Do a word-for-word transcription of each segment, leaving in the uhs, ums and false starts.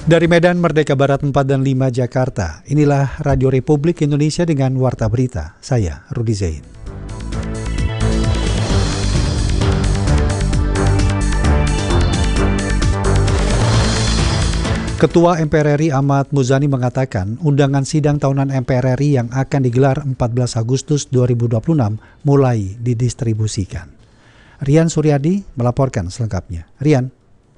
Dari Medan Merdeka Barat empat dan lima Jakarta, inilah Radio Republik Indonesia dengan Warta Berita. Saya Rudi Zain. Ketua M P R R I Ahmad Muzani mengatakan undangan sidang tahunan M P R R I yang akan digelar empat belas Agustus dua ribu dua puluh enam mulai didistribusikan. Rian Suryadi melaporkan selengkapnya. Rian.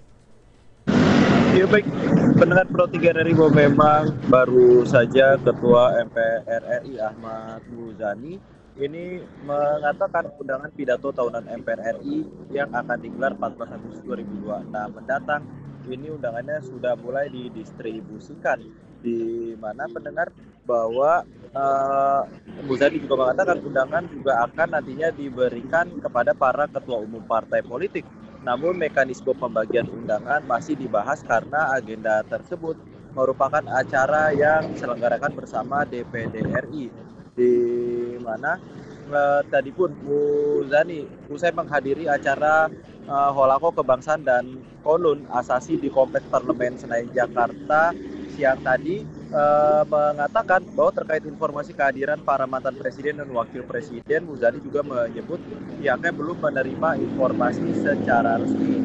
Ya baik, pendengar Pro tiga R R I bahwa memang baru saja Ketua M P R R I Ahmad Muzani ini mengatakan undangan pidato tahunan M P R R I yang akan digelar empat belas Agustus dua ribu dua puluh enam mendatang. Ini undangannya sudah mulai didistribusikan, di mana pendengar bahwa uh, Muzani juga mengatakan undangan juga akan nantinya diberikan kepada para ketua umum partai politik. Namun mekanisme pembagian undangan masih dibahas karena agenda tersebut merupakan acara yang diselenggarakan bersama D P D R I, di mana eh, tadi pun Muzani usai menghadiri acara eh, Holako Kebangsaan dan Konun Asasi di Kompleks Parlemen Senayan Jakarta siang tadi eh, mengatakan bahwa terkait informasi kehadiran para mantan presiden dan wakil presiden, Muzani juga menyebut pihaknya belum menerima informasi secara resmi.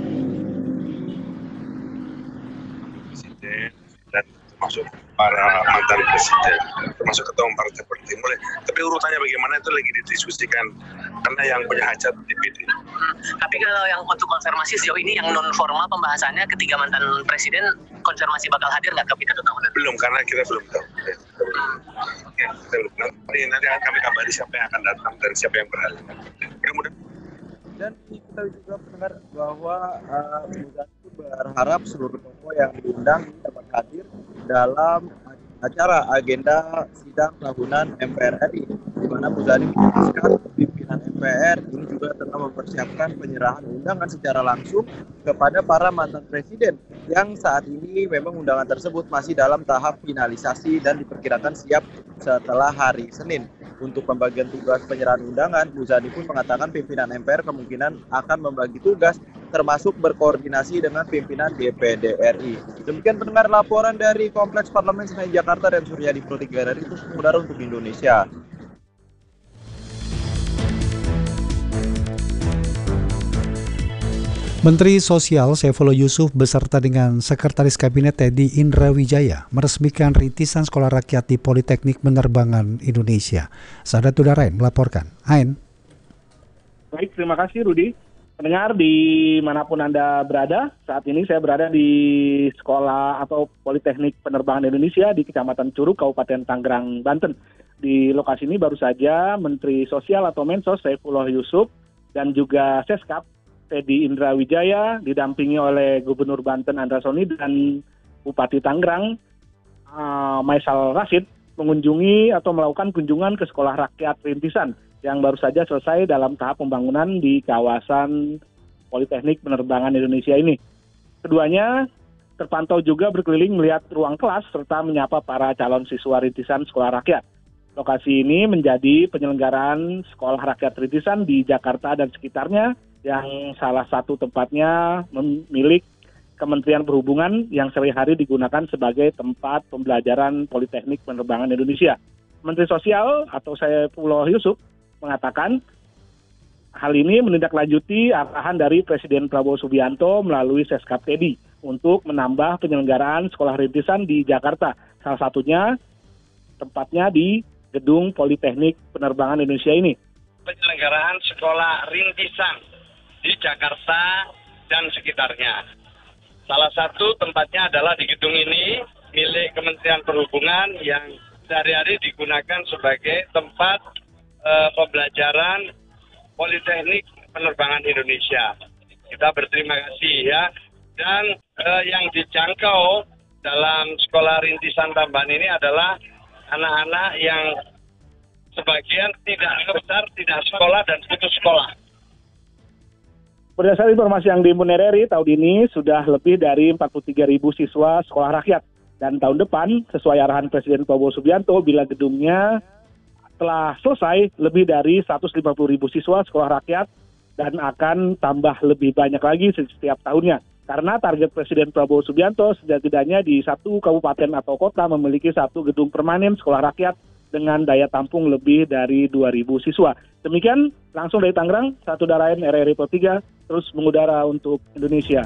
Presiden dan termasuk para mantan presiden, termasuk ketua umum partai politik mulai. Tapi urutannya bagaimana itu lagi didiskusikan karena yang punya hajat D P D. Hmm, tapi kalau yang untuk konfirmasi sejauh ini yang non formal pembahasannya ketiga mantan presiden konfirmasi bakal hadir nggak ke pidato tahunan? Belum, karena kita belum tahu. Ya, kita belum tahu. Nanti, nanti akan kami kabari siapa yang akan datang dan siapa yang berhadir. Kemudian dan kita juga mendengar bahwa uh, Muzani berharap seluruh tokoh yang diundang dapat hadir dalam acara agenda sidang tahunan M P R R I, di mana Muzani menjelaskan pimpinan M P R ini juga tengah mempersiapkan penyerahan undangan secara langsung kepada para mantan presiden yang saat ini memang undangan tersebut masih dalam tahap finalisasi dan diperkirakan siap setelah hari Senin. Untuk pembagian tugas penyerahan undangan, Muzani pun mengatakan pimpinan M P R kemungkinan akan membagi tugas termasuk berkoordinasi dengan pimpinan D P D R I. Demikian pendengar laporan dari Kompleks Parlemen Senayan Jakarta dan Suryadi Pro tiga R R I itu sementara untuk Indonesia. Menteri Sosial Saifullah Yusuf beserta dengan Sekretaris Kabinet Teddy Indra Wijaya meresmikan rintisan sekolah rakyat di Politeknik Penerbangan Indonesia. Sahadat Udarain melaporkan. Ain. Baik, terima kasih Rudi. Pendengar dimanapun Anda berada, saat ini saya berada di sekolah atau Politeknik Penerbangan Indonesia di Kecamatan Curug, Kabupaten Tangerang, Banten. Di lokasi ini baru saja Menteri Sosial atau Mensos Saifullah Yusuf dan juga Seskap Teddy Indra Wijaya didampingi oleh Gubernur Banten Andra Soni dan Bupati Tangerang uh, Maisal Rashid mengunjungi atau melakukan kunjungan ke sekolah rakyat rintisan yang baru saja selesai dalam tahap pembangunan di kawasan Politeknik Penerbangan Indonesia ini. Keduanya terpantau juga berkeliling melihat ruang kelas serta menyapa para calon siswa rintisan sekolah rakyat. Lokasi ini menjadi penyelenggaraan sekolah rakyat rintisan di Jakarta dan sekitarnya, yang salah satu tempatnya milik Kementerian Perhubungan yang sehari-hari digunakan sebagai tempat pembelajaran Politeknik Penerbangan Indonesia. Menteri Sosial atau Saifullah Yusuf mengatakan hal ini menindaklanjuti arahan dari Presiden Prabowo Subianto melalui Seskap Teddy untuk menambah penyelenggaraan sekolah rintisan di Jakarta. Salah satunya tempatnya di Gedung Politeknik Penerbangan Indonesia ini. Penyelenggaraan sekolah rintisan di Jakarta dan sekitarnya. Salah satu tempatnya adalah di gedung ini milik Kementerian Perhubungan yang sehari-hari digunakan sebagai tempat uh, pembelajaran Politeknik Penerbangan Indonesia. Kita berterima kasih ya. Dan uh, yang dijangkau dalam sekolah rintisan tambahan ini adalah anak-anak yang sebagian tidak besar, tidak sekolah dan putus sekolah. Berdasarkan informasi yang dihimpun R R I, tahun ini sudah lebih dari empat puluh tiga ribu siswa sekolah rakyat. Dan tahun depan, sesuai arahan Presiden Prabowo Subianto, bila gedungnya telah selesai, lebih dari seratus lima puluh ribu siswa sekolah rakyat dan akan tambah lebih banyak lagi setiap tahunnya. Karena target Presiden Prabowo Subianto setidaknya di satu kabupaten atau kota memiliki satu gedung permanen sekolah rakyat dengan daya tampung lebih dari dua ribu siswa. Demikian langsung dari Tangerang, satu Darain R R I Pro tiga terus mengudara untuk Indonesia.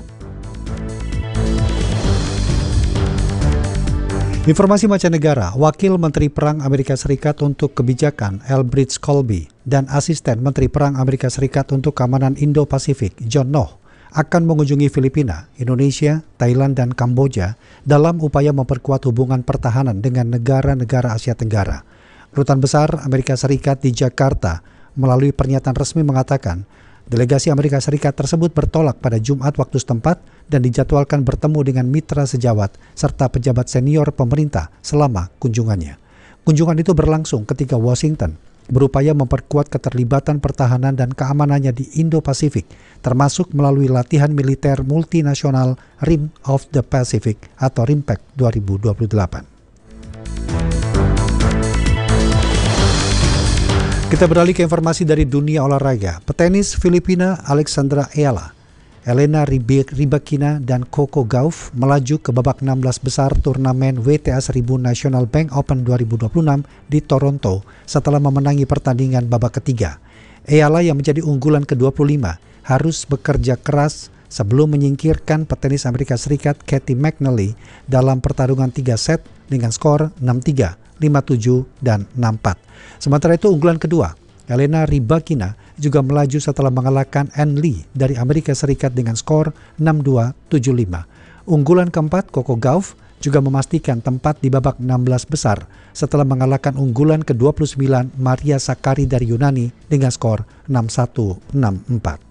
Informasi mancanegara, Wakil Menteri Perang Amerika Serikat untuk Kebijakan Elbridge Colby dan Asisten Menteri Perang Amerika Serikat untuk Keamanan Indo-Pasifik John Noh akan mengunjungi Filipina, Indonesia, Thailand, dan Kamboja dalam upaya memperkuat hubungan pertahanan dengan negara-negara Asia Tenggara. Kedutaan Besar Amerika Serikat di Jakarta melalui pernyataan resmi mengatakan delegasi Amerika Serikat tersebut bertolak pada Jumat waktu setempat dan dijadwalkan bertemu dengan mitra sejawat serta pejabat senior pemerintah selama kunjungannya. Kunjungan itu berlangsung ketika Washington berupaya memperkuat keterlibatan pertahanan dan keamanannya di Indo-Pasifik, termasuk melalui latihan militer multinasional Rim of the Pacific atau RIMPAC dua ribu dua puluh delapan. Kita beralih ke informasi dari dunia olahraga. Petenis Filipina Alexandra Ayala, Elena Rybakina, dan Coco Gauff melaju ke babak enam belas besar turnamen W T A seribu National Bank Open dua ribu dua puluh enam di Toronto setelah memenangi pertandingan babak ketiga. Ayala yang menjadi unggulan ke dua puluh lima harus bekerja keras sebelum menyingkirkan petenis Amerika Serikat Kathy McNally dalam pertarungan tiga set dengan skor enam tiga, lima tujuh, dan enam empat. Sementara itu unggulan kedua, Elena Rybakina, juga melaju setelah mengalahkan Ann Lee dari Amerika Serikat dengan skor enam dua, tujuh lima. Unggulan keempat, Coco Gauff, juga memastikan tempat di babak enam belas besar setelah mengalahkan unggulan ke dua puluh sembilan Maria Sakkari dari Yunani dengan skor enam satu, enam empat.